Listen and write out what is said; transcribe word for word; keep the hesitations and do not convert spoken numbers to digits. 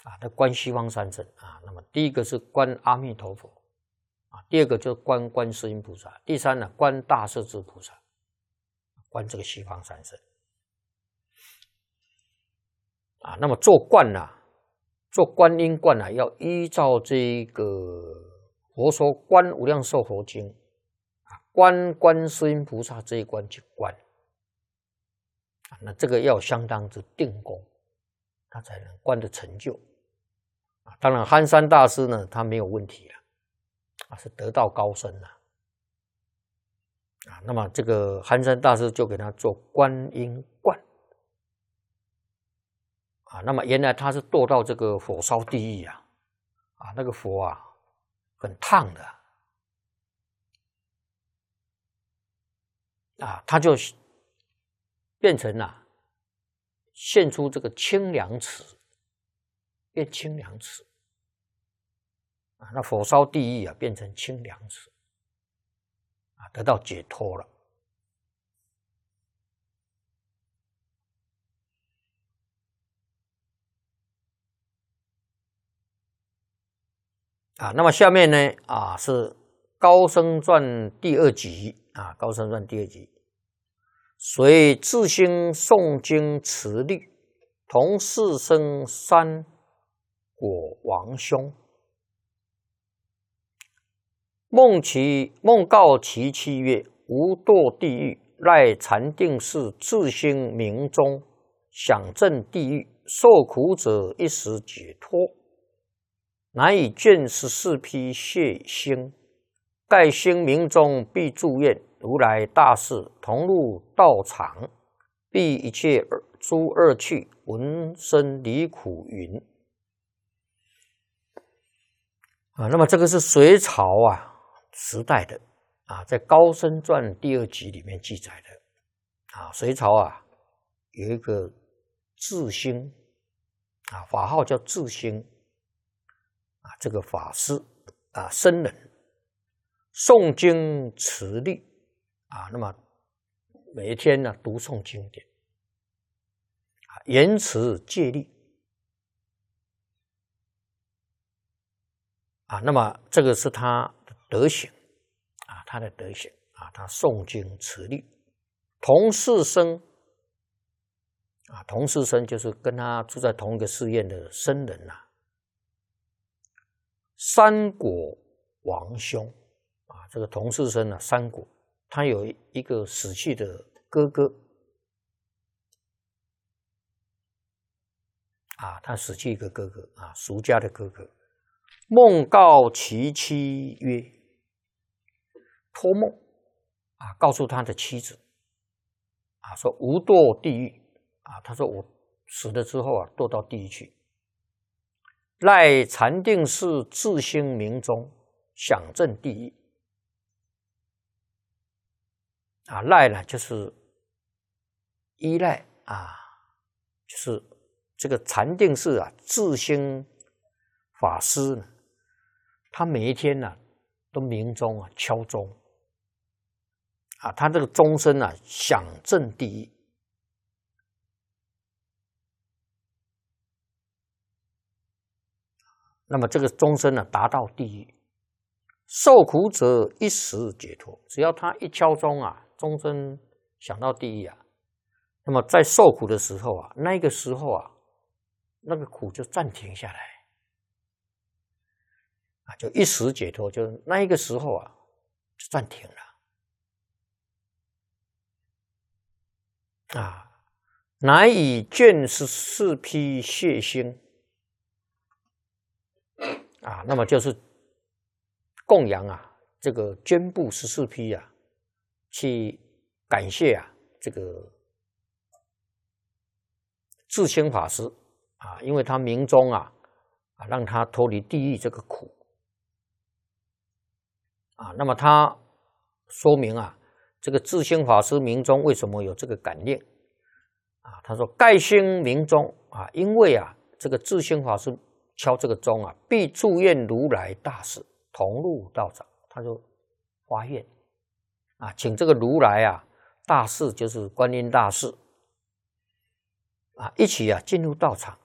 啊，他观西方三圣啊。那么第一个是观阿弥陀佛啊，第二个就是观观世音菩萨，第三呢观大势至菩萨，观这个西方三圣啊。那么做观呢、啊，做观音观呢、啊，要依照这个佛说《观无量寿佛经》啊，观观世音菩萨这一关去观啊，那这个要相当之定功，他才能观的成就。当然，憨山大师呢，他没有问题了，啊，是得道高僧了，啊，那么这个憨山大师就给他做观音观，啊，那么原来他是堕到这个火烧地狱啊，啊，那个火啊很烫的，啊，他就变成了、啊、现出这个清凉池。变清凉池啊，那火烧地狱啊，变成清凉池啊，得到解脱了啊。那么下面呢啊是高僧传第二集啊，高僧传第二集，随自兴诵经持律，同四生三果王兄，梦其梦告其妻曰：吾堕地狱，赖禅定寺自兴明中，享证地狱，受苦者一时解脱，乃以卷十四批谢兴，盖兴明中必住院，如来大士同入道场，必一切诸恶趣，闻声离苦云。啊，那么这个是隋朝啊时代的啊，在《高僧传》第二集里面记载的啊。隋朝啊有一个智兴啊，法号叫智兴啊，这个法师啊僧人诵经持律啊，那么每一天呢读诵经典啊，言持戒律。啊，那么这个是他的德行啊，他的德行啊，他诵经持律，同室生啊，同室生就是跟他住在同一个寺院的僧人呐、啊。三果王兄啊，这个同室生啊，三果，他有一个死去的哥哥啊，他死去一个哥哥啊，俗家的哥哥。梦告其妻曰：托梦啊，告诉他的妻子啊，说吾堕地狱啊，他说我死了之后啊，堕到地狱去。赖禅定寺自兴明中，享证地狱啊，赖呢就是依赖啊，就是这个禅定寺啊，自兴法师呢。他每一天呢、啊，都鸣钟啊，敲钟啊，他这个钟声啊，响震地狱。那么这个钟声呢，达到地狱，受苦者一时解脱。只要他一敲钟啊，钟声响到地狱啊，那么在受苦的时候啊，那个时候啊，那个苦就暂停下来。啊，就一时解脱，就那一个时候啊，就暂停了。啊，乃以卷十四批谢兴啊，那么就是供养啊，这个捐布十四批啊，去感谢啊这个智兴法师啊，因为他明钟啊啊，让他脱离地狱这个苦。啊，那么他说明啊，这个智兴法师明钟为什么有这个感念啊？他说：“盖兴明钟啊，因为啊，这个智兴法师敲这个钟啊，必祝愿如来大士同入道场。”他就发愿啊，请这个如来啊大士，就是观音大士啊，一起啊进入道场